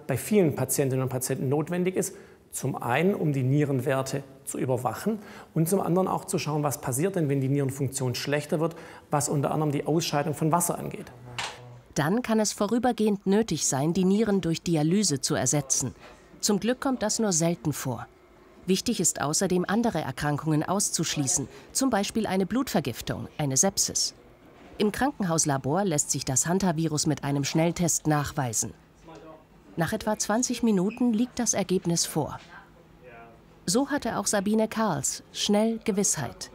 bei vielen Patientinnen und Patienten notwendig ist. Zum einen, um die Nierenwerte zu überwachen und zum anderen auch zu schauen, was passiert denn, wenn die Nierenfunktion schlechter wird, was unter anderem die Ausscheidung von Wasser angeht. Dann kann es vorübergehend nötig sein, die Nieren durch Dialyse zu ersetzen. Zum Glück kommt das nur selten vor. Wichtig ist außerdem, andere Erkrankungen auszuschließen, zum Beispiel eine Blutvergiftung, eine Sepsis. Im Krankenhauslabor lässt sich das Hantavirus mit einem Schnelltest nachweisen. Nach etwa 20 Minuten liegt das Ergebnis vor. So hatte auch Sabine Karls schnell Gewissheit.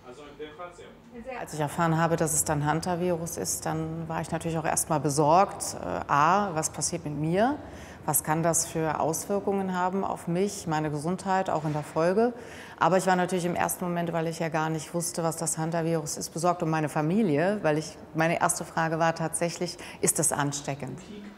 Als ich erfahren habe, dass es dann Hantavirus ist, dann war ich natürlich auch erstmal besorgt. A, was passiert mit mir? Was kann das für Auswirkungen haben auf mich, meine Gesundheit, auch in der Folge? Aber ich war natürlich im ersten Moment, weil ich ja gar nicht wusste, was das Hantavirus ist, besorgt um meine Familie, weil meine erste Frage war tatsächlich, ist das ansteckend?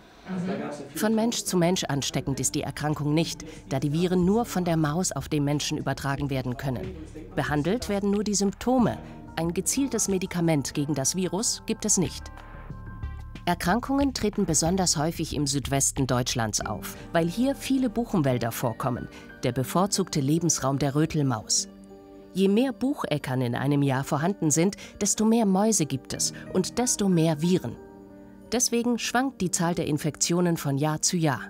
Von Mensch zu Mensch ansteckend ist die Erkrankung nicht, da die Viren nur von der Maus auf den Menschen übertragen werden können. Behandelt werden nur die Symptome. Ein gezieltes Medikament gegen das Virus gibt es nicht. Erkrankungen treten besonders häufig im Südwesten Deutschlands auf, weil hier viele Buchenwälder vorkommen, der bevorzugte Lebensraum der Rötelmaus. Je mehr Bucheckern in einem Jahr vorhanden sind, desto mehr Mäuse gibt es und desto mehr Viren. Deswegen schwankt die Zahl der Infektionen von Jahr zu Jahr.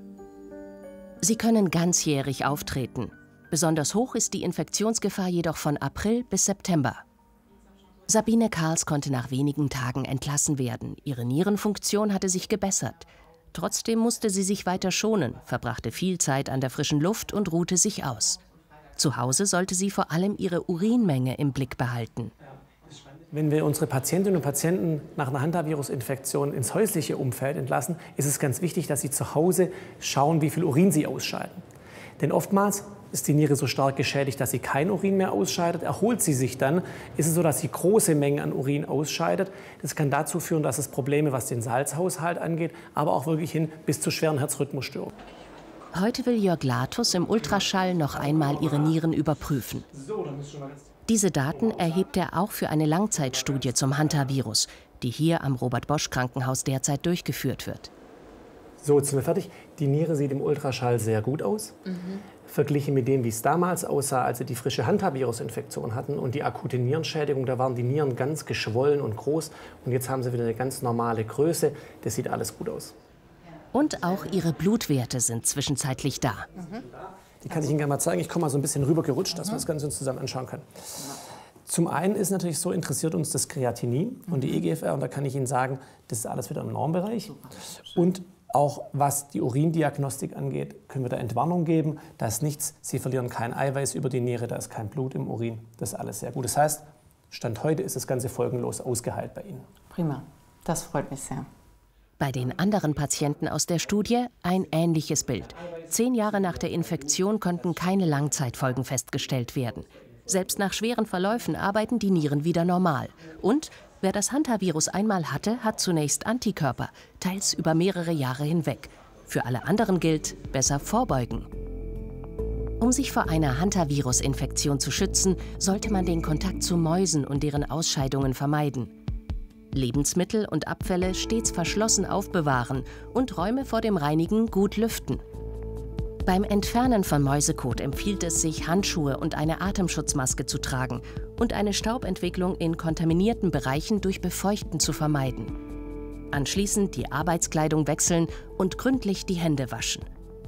Sie können ganzjährig auftreten. Besonders hoch ist die Infektionsgefahr jedoch von April bis September. Sabine Karls konnte nach wenigen Tagen entlassen werden. Ihre Nierenfunktion hatte sich gebessert. Trotzdem musste sie sich weiter schonen, verbrachte viel Zeit an der frischen Luft und ruhte sich aus. Zu Hause sollte sie vor allem ihre Urinmenge im Blick behalten. Wenn wir unsere Patientinnen und Patienten nach einer Hantavirus-Infektion ins häusliche Umfeld entlassen, ist es ganz wichtig, dass sie zu Hause schauen, wie viel Urin sie ausscheiden. Denn oftmals ist die Niere so stark geschädigt, dass sie kein Urin mehr ausscheidet. Erholt sie sich dann, ist es so, dass sie große Mengen an Urin ausscheidet. Das kann dazu führen, dass es Probleme, was den Salzhaushalt angeht, aber auch wirklich hin bis zu schweren Herzrhythmusstörungen. Heute will Jörg Latus im Ultraschall noch einmal ihre Nieren überprüfen. Diese Daten erhebt er auch für eine Langzeitstudie zum Hantavirus, die hier am Robert-Bosch-Krankenhaus derzeit durchgeführt wird. So, jetzt sind wir fertig. Die Niere sieht im Ultraschall sehr gut aus. Verglichen mit dem, wie es damals aussah, als sie die frische Hantavirus-Infektion hatten und die akute Nierenschädigung, da waren die Nieren ganz geschwollen und groß. Und jetzt haben sie wieder eine ganz normale Größe. Das sieht alles gut aus. Und auch ihre Blutwerte sind zwischenzeitlich da. Die kann ich Ihnen gerne mal zeigen. Ich komme mal so ein bisschen rüber gerutscht, dass wir das Ganze uns zusammen anschauen können. Zum einen ist natürlich so, interessiert uns das Kreatinin und die EGFR. Und da kann ich Ihnen sagen, das ist alles wieder im Normbereich. Und auch was die Urindiagnostik angeht, können wir da Entwarnung geben. Da ist nichts, Sie verlieren kein Eiweiß über die Niere, da ist kein Blut im Urin. Das ist alles sehr gut. Das heißt, Stand heute ist das Ganze folgenlos ausgeheilt bei Ihnen. Prima, das freut mich sehr. Bei den anderen Patienten aus der Studie ein ähnliches Bild. 10 Jahre nach der Infektion konnten keine Langzeitfolgen festgestellt werden. Selbst nach schweren Verläufen arbeiten die Nieren wieder normal. Und wer das Hantavirus einmal hatte, hat zunächst Antikörper, teils über mehrere Jahre hinweg. Für alle anderen gilt, besser vorbeugen. Um sich vor einer Hantavirus-Infektion zu schützen, sollte man den Kontakt zu Mäusen und deren Ausscheidungen vermeiden. Lebensmittel und Abfälle stets verschlossen aufbewahren und Räume vor dem Reinigen gut lüften. Beim Entfernen von Mäusekot empfiehlt es sich, Handschuhe und eine Atemschutzmaske zu tragen und eine Staubentwicklung in kontaminierten Bereichen durch Befeuchten zu vermeiden. Anschließend die Arbeitskleidung wechseln und gründlich die Hände waschen.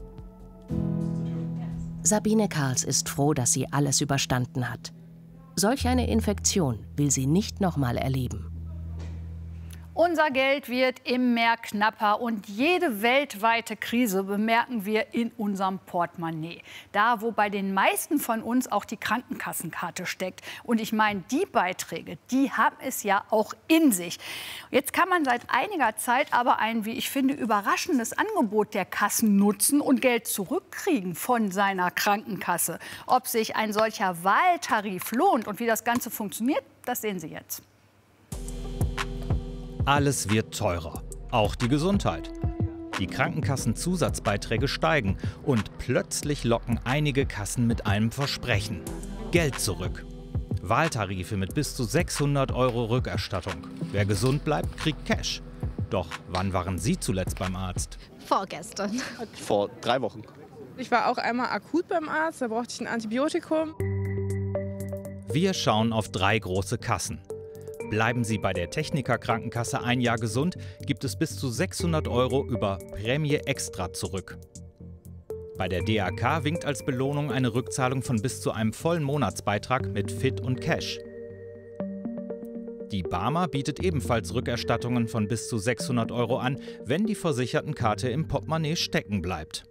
Sabine Karls ist froh, dass sie alles überstanden hat. Solch eine Infektion will sie nicht nochmal erleben. Unser Geld wird immer knapper und jede weltweite Krise bemerken wir in unserem Portemonnaie. Da, wo bei den meisten von uns auch die Krankenkassenkarte steckt. Und ich meine, die Beiträge, die haben es ja auch in sich. Jetzt kann man seit einiger Zeit aber ein, wie ich finde, überraschendes Angebot der Kassen nutzen und Geld zurückkriegen von seiner Krankenkasse. Ob sich ein solcher Wahltarif lohnt und wie das Ganze funktioniert, das sehen Sie jetzt. Alles wird teurer, auch die Gesundheit. Die Krankenkassenzusatzbeiträge steigen und plötzlich locken einige Kassen mit einem Versprechen: Geld zurück. Wahltarife mit bis zu 600 € Rückerstattung. Wer gesund bleibt, kriegt Cash. Doch wann waren Sie zuletzt beim Arzt? Vorgestern. Vor 3 Wochen. Ich war auch einmal akut beim Arzt, da brauchte ich ein Antibiotikum. Wir schauen auf 3 große Kassen. Bleiben Sie bei der Techniker Krankenkasse ein Jahr gesund, gibt es bis zu 600 € über Prämie Extra zurück. Bei der DAK winkt als Belohnung eine Rückzahlung von bis zu einem vollen Monatsbeitrag mit Fit und Cash. Die Barmer bietet ebenfalls Rückerstattungen von bis zu 600 € an, wenn die Versichertenkarte im Portemonnaie stecken bleibt.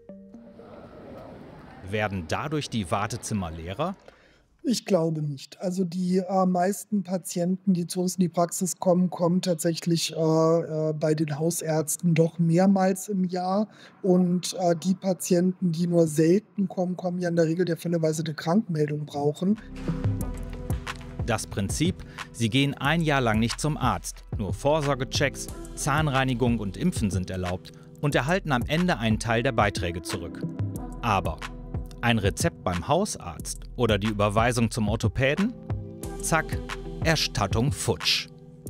Werden dadurch die Wartezimmer leerer? Ich glaube nicht. Also die meisten Patienten, die zu uns in die Praxis kommen, kommen tatsächlich bei den Hausärzten doch mehrmals im Jahr. Und die Patienten, die nur selten kommen, kommen ja in der Regel der Fälle, weil sie eine Krankmeldung brauchen. Das Prinzip: Sie gehen ein Jahr lang nicht zum Arzt. Nur Vorsorgechecks, Zahnreinigung und Impfen sind erlaubt und erhalten am Ende einen Teil der Beiträge zurück. Aber ein Rezept beim Hausarzt oder die Überweisung zum Orthopäden? Zack, Erstattung futsch.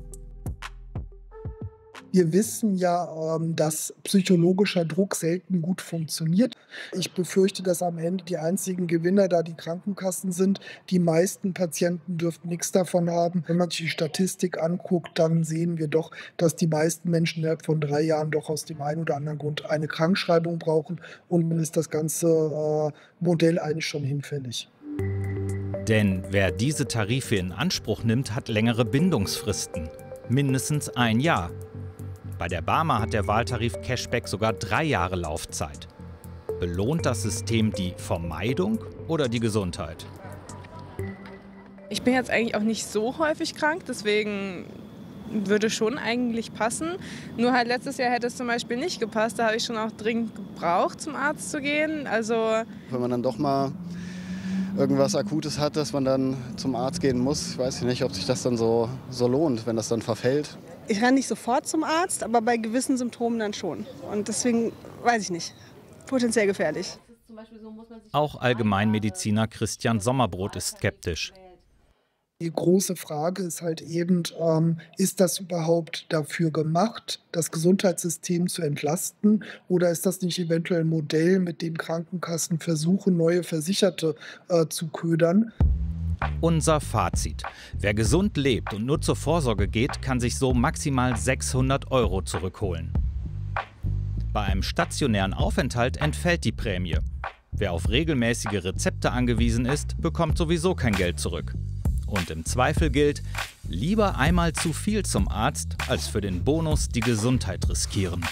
Wir wissen ja, dass psychologischer Druck selten gut funktioniert. Ich befürchte, dass am Ende die einzigen Gewinner da die Krankenkassen sind. Die meisten Patienten dürften nichts davon haben. Wenn man sich die Statistik anguckt, dann sehen wir doch, dass die meisten Menschen innerhalb von 3 Jahren doch aus dem einen oder anderen Grund eine Krankschreibung brauchen. Und dann ist das ganze Modell eigentlich schon hinfällig. Denn wer diese Tarife in Anspruch nimmt, hat längere Bindungsfristen. Mindestens ein Jahr. Bei der Barmer hat der Wahltarif Cashback sogar 3 Jahre Laufzeit. Belohnt das System die Vermeidung oder die Gesundheit? Ich bin jetzt eigentlich auch nicht so häufig krank, deswegen würde schon eigentlich passen. Nur halt letztes Jahr hätte es zum Beispiel nicht gepasst. Da habe ich schon auch dringend gebraucht, zum Arzt zu gehen. Also Wenn man dann doch mal irgendwas Akutes hat, dass man dann zum Arzt gehen muss, ich weiß nicht, ob sich das dann so lohnt, wenn das dann verfällt. Ich renne nicht sofort zum Arzt, aber bei gewissen Symptomen dann schon. Und deswegen weiß ich nicht. Potenziell gefährlich. Auch Allgemeinmediziner Christian Sommerbrot ist skeptisch. Die große Frage ist halt eben, ist das überhaupt dafür gemacht, das Gesundheitssystem zu entlasten? Oder ist das nicht eventuell ein Modell, mit dem Krankenkassen versuchen, neue Versicherte zu ködern? Unser Fazit: Wer gesund lebt und nur zur Vorsorge geht, kann sich so maximal 600 € zurückholen. Bei einem stationären Aufenthalt entfällt die Prämie. Wer auf regelmäßige Rezepte angewiesen ist, bekommt sowieso kein Geld zurück. Und im Zweifel gilt: lieber einmal zu viel zum Arzt, als für den Bonus die Gesundheit riskieren.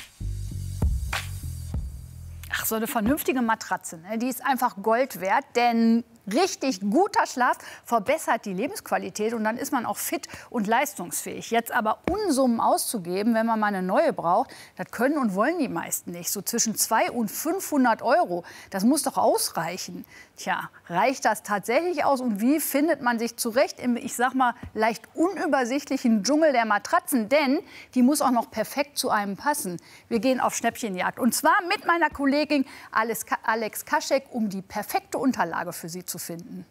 Ach, so eine vernünftige Matratze, ne? Die ist einfach Gold wert, denn richtig guter Schlaf verbessert die Lebensqualität und dann ist man auch fit und leistungsfähig. Jetzt aber Unsummen auszugeben, wenn man mal eine neue braucht, das können und wollen die meisten nicht. So zwischen 200 und 500 €, das muss doch ausreichen. Tja, reicht das tatsächlich aus und wie findet man sich zurecht im, ich sag mal, leicht unübersichtlichen Dschungel der Matratzen? Denn die muss auch noch perfekt zu einem passen. Wir gehen auf Schnäppchenjagd und zwar mit meiner Kollegin Alex Kaschek, um die perfekte Unterlage für Sie zu finden.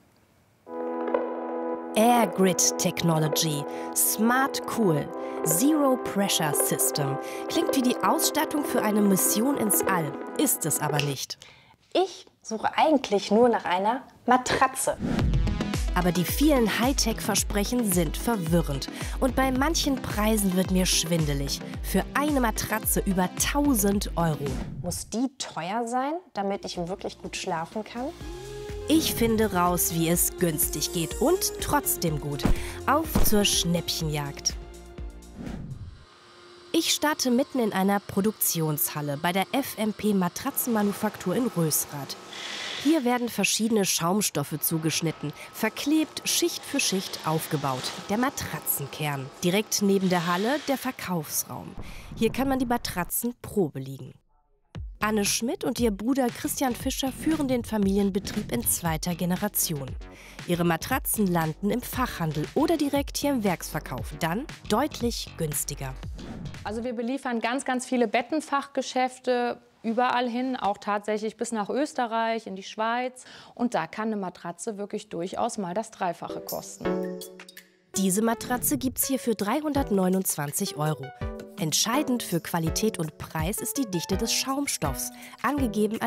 Air Grid Technology. Smart Cool. Zero Pressure System. Klingt wie die Ausstattung für eine Mission ins All. Ist es aber nicht. Ich suche eigentlich nur nach einer Matratze. Aber die vielen Hightech-Versprechen sind verwirrend. Und bei manchen Preisen wird mir schwindelig. Für eine Matratze über 1000 €. Muss die teuer sein, damit ich wirklich gut schlafen kann? Ich finde raus, wie es günstig geht und trotzdem gut. Auf zur Schnäppchenjagd. Ich starte mitten in einer Produktionshalle bei der FMP Matratzenmanufaktur in Rösrath. Hier werden verschiedene Schaumstoffe zugeschnitten, verklebt, Schicht für Schicht aufgebaut. Der Matratzenkern. Direkt neben der Halle der Verkaufsraum. Hier kann man die Matratzen Probe liegen. Anne Schmidt und ihr Bruder Christian Fischer führen den Familienbetrieb in 2. Generation. Ihre Matratzen landen im Fachhandel oder direkt hier im Werksverkauf, dann deutlich günstiger. Also wir beliefern ganz viele Bettenfachgeschäfte überall hin, auch tatsächlich bis nach Österreich, in die Schweiz. Und da kann eine Matratze wirklich durchaus mal das Dreifache kosten. Diese Matratze gibt's hier für 329 €. Entscheidend für Qualität und Preis ist die Dichte des Schaumstoffs, angegeben